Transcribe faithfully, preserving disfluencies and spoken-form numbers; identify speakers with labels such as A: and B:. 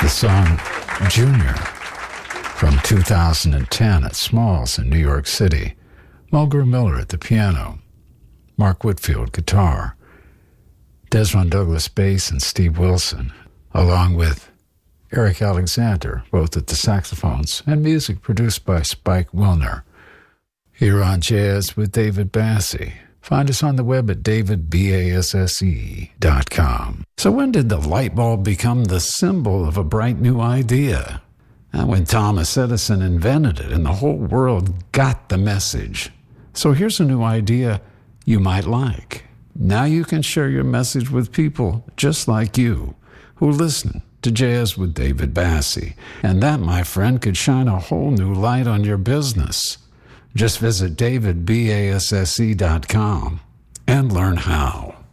A: The song Junior from two thousand ten at Smalls in New York City. Mulgrew Miller at the piano, Mark Whitfield guitar, Desmond Douglas bass, and Steve Wilson, along with Eric Alexander, both at the saxophones, and music produced by Spike Wilner. Here on Jazz with David Basse. Find us on the web at david basse dot com. So when did the light bulb become the symbol of a bright new idea? And when Thomas Edison invented it and the whole world got the message. So here's a new idea you might like. Now you can share your message with people just like you who listen to Jazz with David Basse. And that, my friend, could shine a whole new light on your business. Just visit david basse dot com and learn how.